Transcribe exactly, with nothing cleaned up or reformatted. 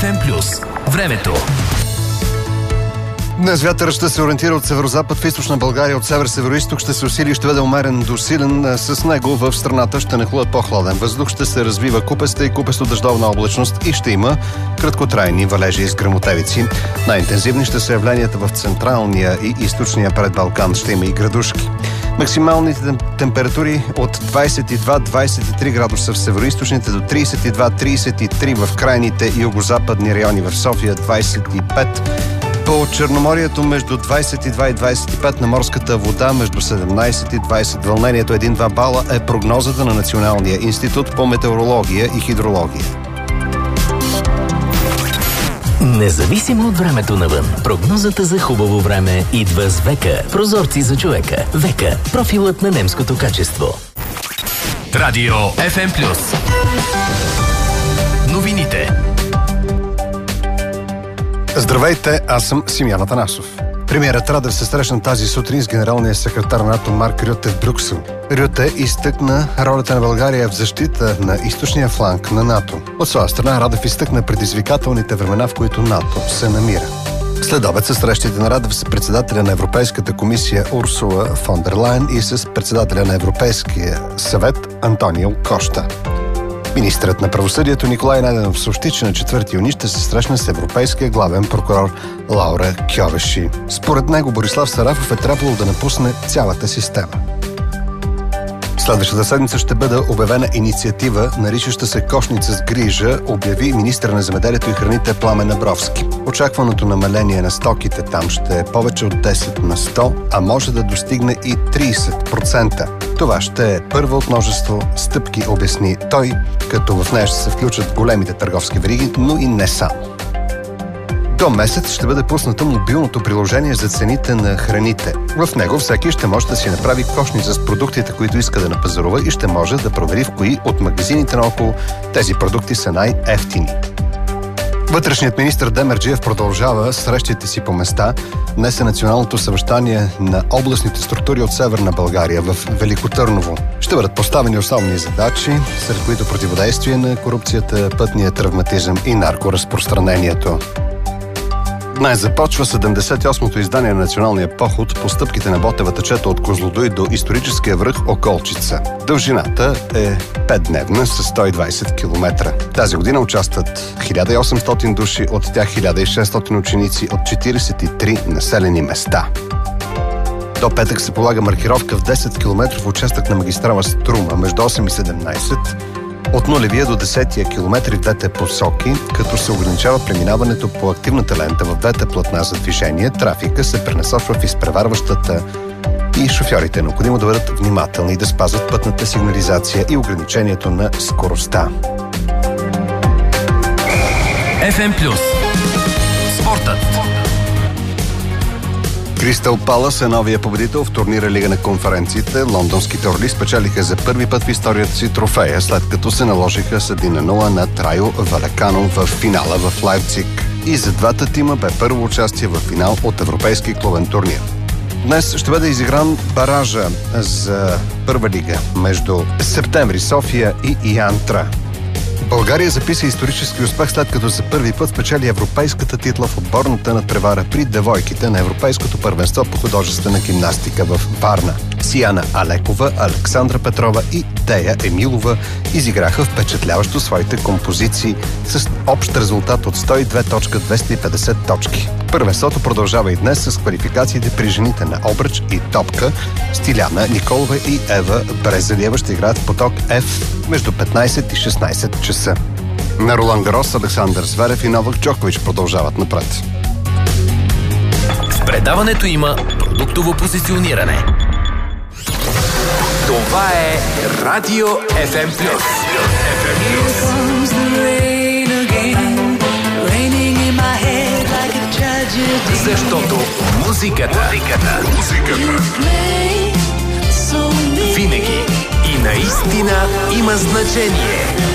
еф ем плюс. Времето. Днес вятърът ще се ориентира от северозапад в източна България, от север-североизток ще се усили и ще бъде умерен до силен. С него в страната ще нахлуе по-хладен въздух, ще се развива купеста и купесто дъждовна облачност и ще има краткотрайни валежи с гръмотевици. Най-интензивни ще са явленията в централния и източния предбалкан. Ще има и градушки. Максималните температури от двадесет и два до двадесет и три градуса в североизточните, до тридесет и два до тридесет и три в крайните югозападни райони, в София двадесет и пет. По Черноморието между двадесет и два и двадесет и пет, на морската вода между седемнадесет и двадесет. Вълнението един до два бала е прогнозата на Националния институт по метеорология и хидрология. Независимо от времето навън, прогнозата за хубаво време идва с Века. Прозорци за човека. Века. Профилът на немското качество. Радио еф ем плюс. Новините. Здравейте, аз съм Симеон Атанасов. Премиерът Радев се срещна тази сутрин с генералния секретар на НАТО Марк Рюте в Брюксел. Рюте изтъкна ролята на България в защита на източния фланг на НАТО. От своя страна Радев изтъкна предизвикателните времена, в които НАТО се намира. След обед се срещите на Радев с председателя на Европейската комисия Урсула фон дер Лайен и с председателя на Европейския съвет Антонио Кошта. Министърът на правосъдието Николай Найденов съобщи, че на четвърти юни ще се срещне с европейския главен прокурор Лаура Кьовеши. Според него Борислав Сарафов е трябвало да напусне цялата система. Следващата седмица ще бъде обявена инициатива, наричаща се Кошница с грижа, обяви министър на земеделието и храните Пламен Абровски. Очакваното намаление на стоките там ще е повече от десет на сто, а може да достигне и тридесет процента. Това ще е първа от множество стъпки, обясни той, като в нея ще се включат големите търговски вериги, но и не само. До месец ще бъде пуснато мобилното приложение за цените на храните. В него всеки ще може да си направи кошница с продуктите, които иска да напазарува, и ще може да провери в кои от магазините наоколо тези продукти са най-евтини. Вътрешният министър Демерджиев продължава срещите си по места. Днес е националното съвещание на областните структури от Северна България в Велико Търново. Ще бъдат поставени основни задачи, сред които противодействие на корупцията, пътния травматизъм и наркоразпространението. Днес започва седемдесет и осмото издание на националния поход по стъпките на Ботевата чета от Козлодуй до историческия връх Околчица. Дължината е петдневна с сто и двадесет километра. Тази година участват хиляда и осемстотин души, от тях хиляда и шестстотин ученици от четиридесет и три населени места. До петък се полага маркировка в десет километров участък на магистрала Струма между осем и седемнадесет, от нулевия до десетия километри в двете посоки, като се ограничава преминаването по активната лента в двете платна за движение. Трафика се пренасочва в изпреварващата и шофьорите е необходимо да бъдат внимателни и да спазват пътната сигнализация и ограничението на скоростта. еф ем плюс. Спортът. Кристал Палас е новия победител в турнира Лига на конференциите. Лондонските орли спечелиха за първи път в историята си трофея, след като се наложиха с един на нула на Райо Валекано в финала в Лайпциг. И за двата тима бе първо участие в финал от европейски клубен турнир. Днес ще бъде изигран баража за първа лига между Септември София и Янтра. България записа исторически успех, след като за първи път спечели европейската титла в отборната надпревара при девойките на Европейското първенство по художествена гимнастика в Варна. Сияна Алекова, Александра Петрова и Дея Емилова изиграха впечатляващо своите композиции с общ резултат от сто и две точки двеста и петдесет точки. Първенството продължава и днес с квалификациите при жените на обръч и топка. Стиляна Николова и Ева Брезалиева ще играят в поток F между петнадесет и шестнадесет часа. На Ролан Гарос Александър Зверев и Новак Джокович продължават напред. В предаването има продуктово позициониране. Това е Радио еф ем плюс. Защото музиката, музиката, музиката винаги и наистина има значение.